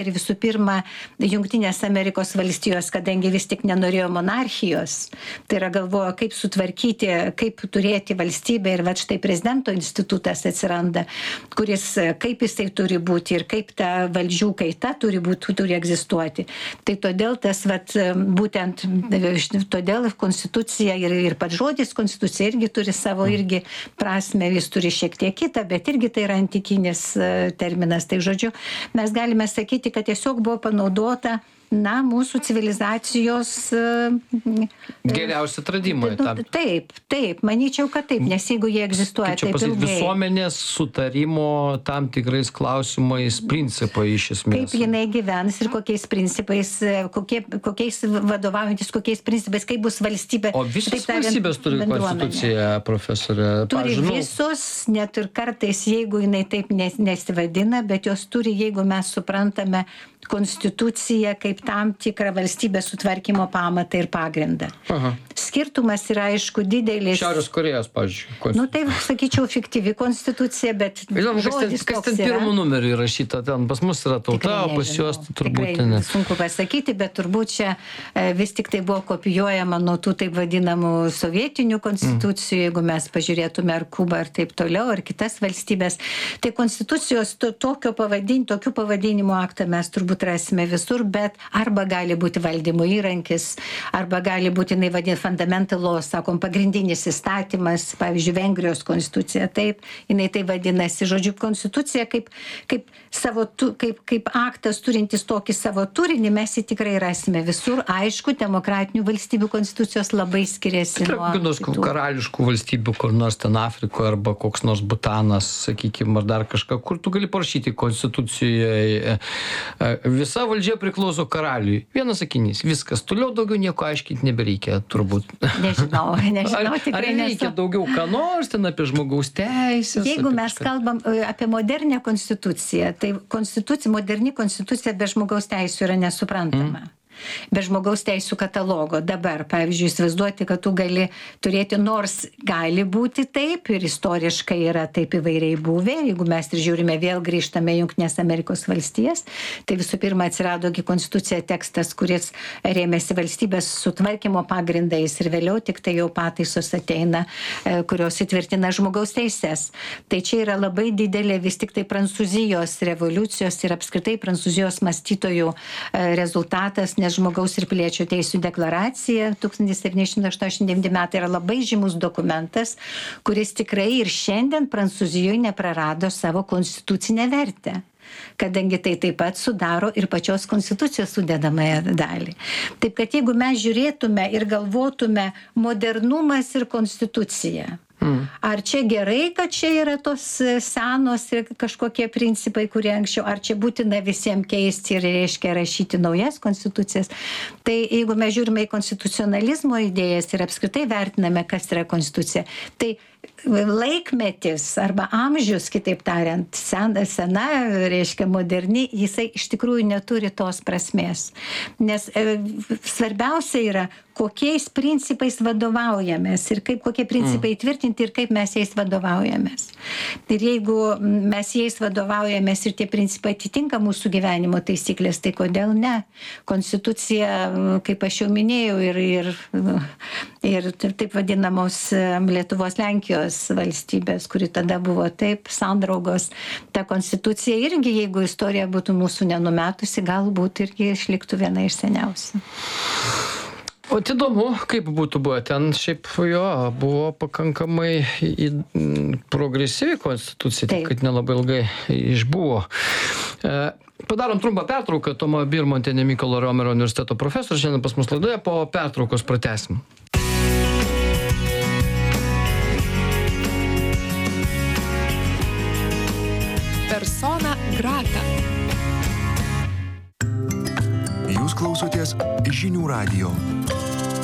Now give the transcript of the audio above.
Ir visų pirma, Jungtinės Amerikos valstijos, kadangi vis tik nenorėjo monarchijos, tai yra galvojo, kaip sutvarkyti, kaip turėti valstybę ir štai prezidento institutas atsiranda, kuris kaip jisai turi būti ir kaip ta valdžių kaita turi egzistuoti. Tai todėl būtent todėl konstitucija ir pats žodis konstitucija irgi turi savo irgi prasme, jis turi šiek tiek kitą, bet irgi tai yra antikinis terminas. Tai žodžiu, mes galime sakyti, kad tiesiog buvo panaudota mūsų civilizacijos geriausi atradimai. Taip, manyčiau, kad taip, nes jeigu jie egzistuoja taip ilgai. Visuomenės sutarimo tam tikrais klausimais principai iš esmės. Kaip jinai gyvens ir kokiais principais, kokiais vadovaujantis, kokiais principais, kaip bus valstybė. O visos valstybės turi konstituciją, profesorė? Turi visos, net ir kartais, jeigu jinai taip nesivadina, bet jos turi, jeigu mes suprantame konstituciją kaip tam tikrą valstybės sutvarkymo pamatą ir pagrindą. Skirtumas yra, aišku, didelis. Šiaurės Korėjos, pavyzdžiui. Tai, sakyčiau, fiktyvi konstitucija, bet žodis kas ten pirmų numerių įrašyta, ten pas mus yra tauta, o pas juos turbūt ne. Sunku pasakyti, bet turbūt čia vis tik tai buvo kopijuojama nuo tų taip vadinamų sovietinių konstitucijų, jeigu mes pažiūrėtume ar Kubą ar taip toliau, ar kitas valstybės. Tai konstitucijos tokių pavadinimų aktą mes turbūt rasime visur, bet arba gali būti valdymo įrankis, arba gali būti, jinai vadina fundamental law, sakom, pagrindinis įstatymas, pavyzdžiui, Vengrijos konstitucija, taip, jinai tai vadinasi, žodžiu, konstitucija kaip aktas turintis tokį savo turinį, mes jį tikrai rasime visur. Aišku, demokratinių valstybių konstitucijos labai skiriasi nuo kitų. Karališkų valstybių, kur nors ten Afrikoje, arba koks nors Butanas, sakykime, ar dar kažką, kur tu gali parašyti konstitucijoje, visa valdžia priklauso karaliui. Vienas sakinys, viskas. Toliau daugiau nieko aiškinti nebereikia, turbūt. Nežinau, tikrai nesu. Ar reikia daugiau ką nors ten apie žmogaus teisės? Jeigu mes kalbam apie modernę konstituciją, tai moderni konstitucija be žmogaus teisų yra nesuprantama. Be žmogaus teisų katalogo. Dabar, pavyzdžiui, įsivaizduoti, kad tu gali turėti, nors gali būti taip, ir istoriškai yra taip įvairiai buvę, jeigu mes ir žiūrime, vėl grįžtame į Jungtinės Amerikos valstijas, tai visų pirma atsiradogi konstitucija tekstas, kuris rėmėsi valstybės sutvarkymo pagrindais ir vėliau tik tai jau pataisos ateina, kurios įtvirtina žmogaus teises. Tai čia yra labai didelė vis tik tai Prancūzijos revoliucijos ir apskritai Prancūzijos mąstytojų rezultatas, nes žmogaus ir piliečio teisų deklaracija 1789 metai yra labai žymus dokumentas, kuris tikrai ir šiandien Prancūzijoje neprarado savo konstitucinę vertę, kadangi tai taip pat sudaro ir pačios konstitucijos sudedamąją dalį. Taip kad jeigu mes žiūrėtume ir galvotume modernumas ir konstitucija, ar čia gerai, kad čia yra tos senos ir kažkokie principai, kurie anksčiau, ar čia būtina visiems keisti ir reiškia rašyti naujas konstitucijas. Tai jeigu mes žiūrime į konstitucionalizmo idėjas ir apskritai vertiname, kas yra konstitucija, tai laikmetis arba amžius, kitaip tariant, sena, reiškia moderni, jisai iš tikrųjų neturi tos prasmės. Nes svarbiausia yra, kokiais principais vadovaujamės ir kokie principai įtvirtinti ir kaip mes jais vadovaujamės. Ir jeigu mes jais vadovaujamės ir tie principai atitinka mūsų gyvenimo taisyklės, tai kodėl ne? Konstitucija, kaip aš jau minėjau, ir taip vadinamos Lietuvos Lenkijos valstybės, kuri tada buvo taip, sandraugos, ta konstitucija irgi, jeigu istorija būtų mūsų nenumetusi, galbūt irgi išliktų viena iš seniausių. O įdomu, kaip būtų buvę ten, šiaip jo, buvo pakankamai progresyvi konstitucija, taip, kad nelabai ilgai išbuvo. Padarom trumpą pertrauką, Toma Birmontienė, Mykolo Romerio universiteto profesorė, šiandien pas mus laidoje, po pertraukos pratęsim. Persona grata. Jūs klausotės Žinių radijo.